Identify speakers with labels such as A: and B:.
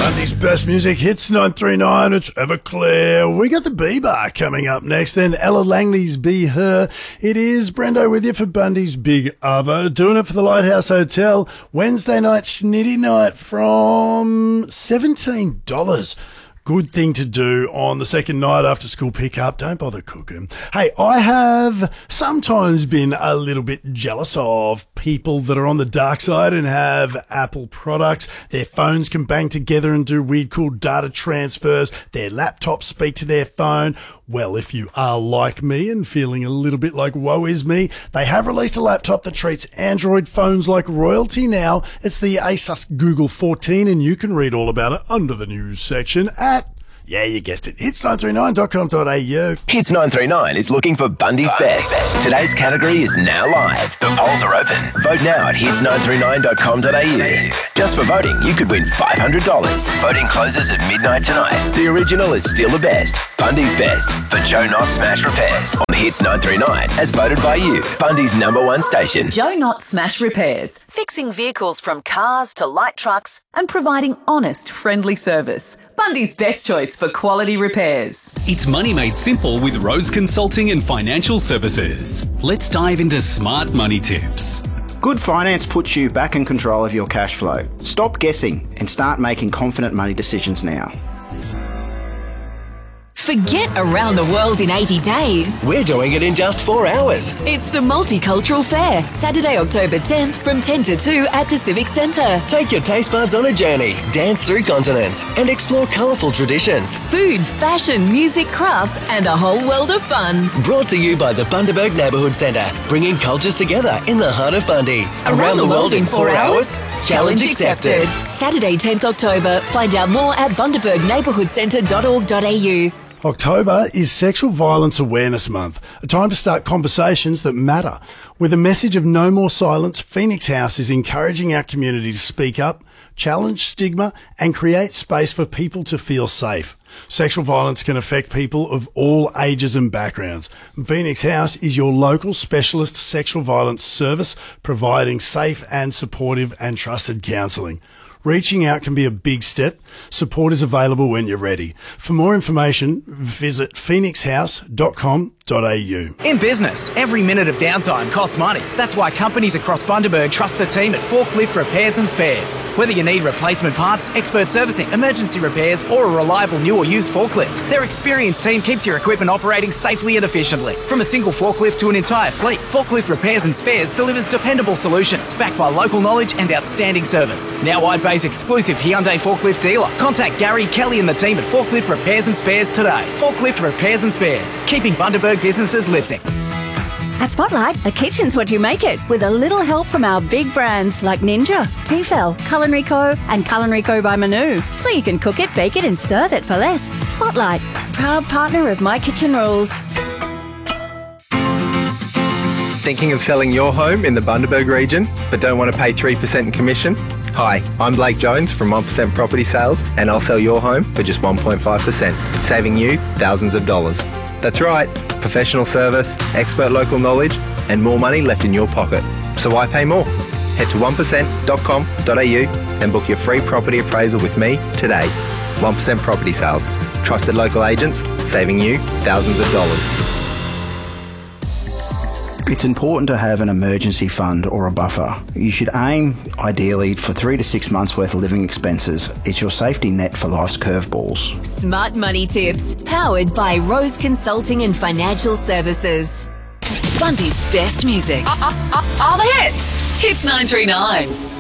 A: Monday's best music hits 939. It's Everclear. We got the B-Bar coming up next. Then Ella Langley's Be Her. It is Brendo with you for Bundy's Big Arvo. Doing it for the Lighthouse Hotel. Wednesday night schnitty night from $17. Good thing to do on the second night after school pickup. Don't bother cooking. Hey, I have sometimes been a little bit jealous of people that are on the dark side and have Apple products. Their phones can bang together and do weird cool data transfers. Their laptops speak to their phone. Well, if you are like me and feeling a little bit like woe is me, they have released a laptop that treats Android phones like royalty now. It's the Asus Google 14, and you can read all about it under the news section at, yeah, you guessed it, hits939.com.au.
B: Hits 939 is looking for Bundy's best. Today's category is now live. The polls are open. Vote now at hits939.com.au. Just for voting, you could win $500. Voting closes at midnight tonight. The original is still the best. Bundy's best for Joe Knott Smash Repairs on Hits 939, as voted by you. Bundy's #1 station.
C: Joe Knott Smash Repairs. Fixing vehicles from cars to light trucks and providing honest, friendly service. Bundy's best choice for quality repairs.
D: It's money made simple with Rose Consulting and Financial Services. Let's dive into smart money tips.
E: Good finance puts you back in control of your cash flow. Stop guessing and start making confident money decisions now.
C: Forget around the world in 80 days.
B: We're doing it in just 4 hours.
C: It's the Multicultural Fair, Saturday, October 10th from 10 to 2 at the Civic Centre.
B: Take your taste buds on a journey, dance through continents, and explore colourful traditions.
C: Food, fashion, music, crafts, and a whole world of fun.
B: Brought to you by the Bundaberg Neighbourhood Centre, bringing cultures together in the heart of Bundy.
C: Around the world in 4 hours? Challenge accepted. Saturday, 10th October. Find out more at bundabergneighbourhoodcentre.org.au.
A: October is Sexual Violence Awareness Month, a time to start conversations that matter. With a message of no more silence, Phoenix House is encouraging our community to speak up, challenge stigma, and create space for people to feel safe. Sexual violence can affect people of all ages and backgrounds. Phoenix House is your local specialist sexual violence service, providing safe and supportive and trusted counselling. Reaching out can be a big step. Support is available when you're ready. For more information, visit phoenixhouse.com.au.
F: In business, every minute of downtime costs money. That's why companies across Bundaberg trust the team at Forklift Repairs and Spares. Whether you need replacement parts, expert servicing, emergency repairs, or a reliable new or used forklift, their experienced team keeps your equipment operating safely and efficiently. From a single forklift to an entire fleet, Forklift Repairs and Spares delivers dependable solutions backed by local knowledge and outstanding service. Now White Bay's exclusive Hyundai forklift dealer. Contact Gary, Kelly and the team at Forklift Repairs and Spares today. Forklift Repairs and Spares, keeping Bundaberg businesses lifting.
G: At Spotlight, a kitchen's what you make it, with a little help from our big brands like Ninja, Tefal, Culinary Co, and Culinary Co by Manu. So you can cook it, bake it, and serve it for less. Spotlight, proud partner of My Kitchen Rules.
H: Thinking of selling your home in the Bundaberg region, but don't want to pay 3% in commission? Hi, I'm Blake Jones from 1% Property Sales, and I'll sell your home for just 1.5%, saving you thousands of dollars. That's right, professional service, expert local knowledge, and more money left in your pocket. So why pay more? Head to 1%.com.au and book your free property appraisal with me today. 1% Property Sales, trusted local agents, saving you thousands of dollars.
E: It's important to have an emergency fund or a buffer. You should aim, ideally, for 3 to 6 months' worth of living expenses. It's your safety net for life's curveballs.
C: Smart money tips, powered by Rose Consulting and Financial Services. Bundy's best music. Are the hits. Hits 939.